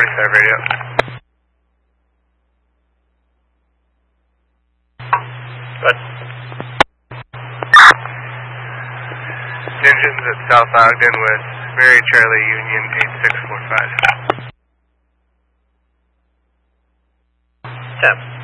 45 radio. Good. Engines at South Ogden with Mary Charlie Union 8645. 10.